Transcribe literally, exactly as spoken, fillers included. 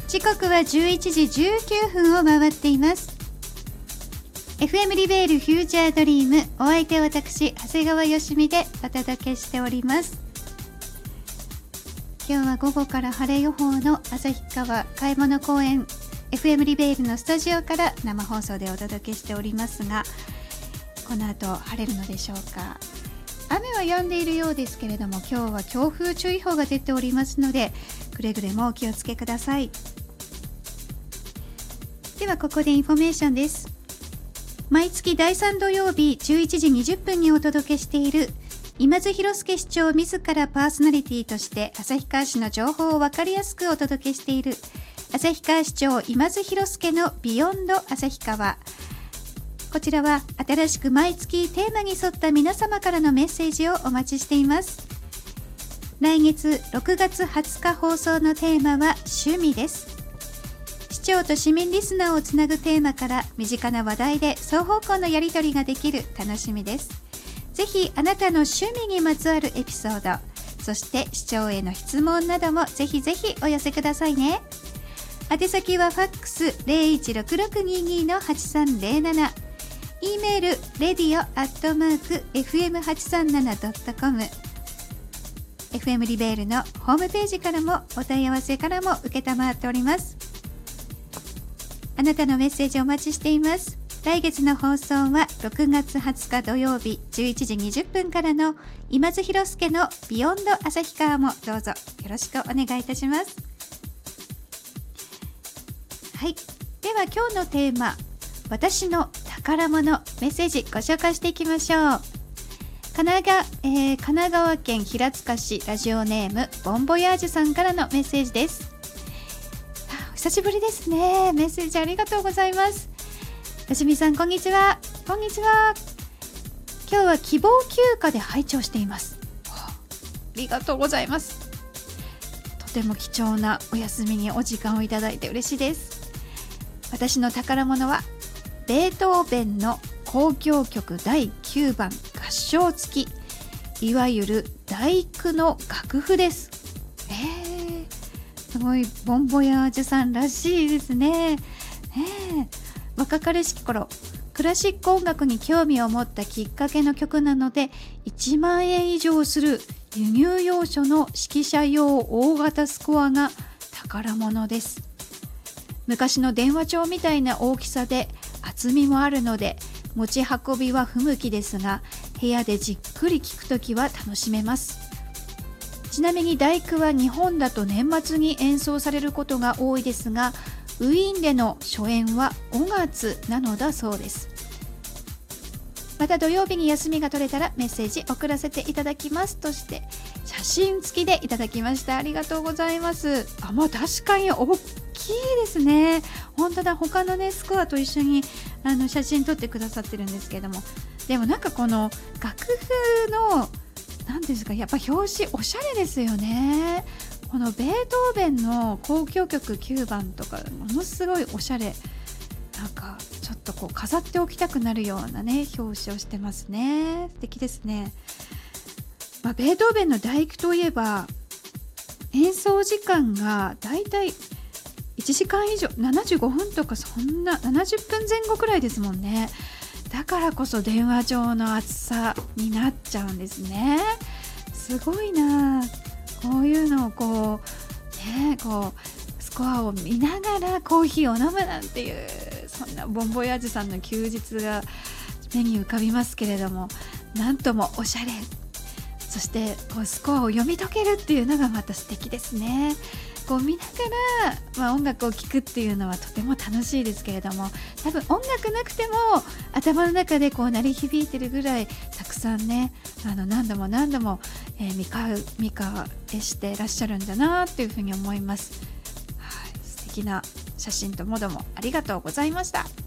時刻はじゅういちじじゅうきゅうふんを回っています。 エフエム リベールフューチャードリーム、お相手は私長谷川よしみでお届けしております。今日は午後から晴れ予報の旭川買い物公園 エフエム リベールのスタジオから生放送でお届けしておりますが、この後晴れるのでしょうか。雨は止んでいるようですけれども、今日は強風注意報が出ておりますので、くれぐれもお気をつけください。ではここでインフォメーションです。毎月だいさん土曜日じゅういちじにじゅっぷんにお届けしている今津博介市長自らパーソナリティとして旭川市の情報を分かりやすくお届けしている旭川市長今津博介のビヨンド旭川。こちらは新しく毎月テーマに沿った皆様からのメッセージをお待ちしています。来月ろくがつはつか放送のテーマは趣味です。市長と市民リスナーをつなぐテーマから身近な話題で双方向のやり取りができる楽しみです。ぜひあなたの趣味にまつわるエピソード、そして市長への質問などもぜひぜひお寄せくださいね。宛先はファックス ゼロいちろくろくにーにー のはちさんゼロなな、e メール レディオ アットマーク エフエムはちさんなな ドットコム、 エフエム リベールのホームページからもお問い合わせからも受けたまっております。あなたのメッセージお待ちしています。来月の放送はろくがつはつか土曜日じゅういちじにじゅっぷんからの今津博介のビヨンド旭川もどうぞよろしくお願いいたします。はい、では今日のテーマ、私の宝物、メッセージご紹介していきましょう。神奈川、えー、神奈川県平塚市ラジオネームボンボヤージュさんからのメッセージです。久しぶりですね。メッセージありがとうございます。よしみさん、こんにちは。こんにちは。今日は希望休暇で拝聴しています。ありがとうございます。とても貴重なお休みにお時間をいただいて嬉しいです。私の宝物はベートーベンの交響曲だいきゅうばん合唱付き、いわゆる第九の楽譜です。えーすごいボンボヤージュさんらしいですね。ねえ、若かりしき頃クラシック音楽に興味を持ったきっかけの曲なので、いちまんえん以上する輸入用書の指揮者用大型スコアが宝物です。昔の電話帳みたいな大きさで厚みもあるので持ち運びは不向きですが、部屋でじっくり聴くときは楽しめます。ちなみに第九は日本だと年末に演奏されることが多いですが、ウィーンでの初演はごがつなのだそうです。また土曜日に休みが取れたらメッセージ送らせていただきますとして写真付きでいただきました。ありがとうございます。あ、もう確かに大きいですね。本当だ、他のねスコアと一緒にあの写真撮ってくださってるんですけども、でもなんかこの楽譜の何ですか、やっぱ表紙おしゃれですよね。このベートーベンの交響曲きゅうばんとかものすごいおしゃれ、なんかちょっとこう飾っておきたくなるようなね表紙をしてますね。素敵ですね。まあ、ベートーベンの第九といえば演奏時間がだいたいいちじかん以上、ななじゅうごふんとか、そんなななじゅっぷんぜん後くらいですもんね。だからこそ電話帳の厚さになっちゃうんですね。すごいな。こういうのをこうね、こうスコアを見ながらコーヒーを飲むなんていう、そんなボンボヤージュさんの休日が目に浮かびますけれども、なんともおしゃれ、そしてこうスコアを読み解けるっていうのがまた素敵ですね。こう見ながら、まあ、音楽を聴くっていうのはとても楽しいですけれども、多分音楽なくても頭の中でこう鳴り響いてるぐらいたくさんね、あの何度も何度も、えー、見返見返してらっしゃるんだなっていうふうに思います。はい、素敵な写真ともどもありがとうございました。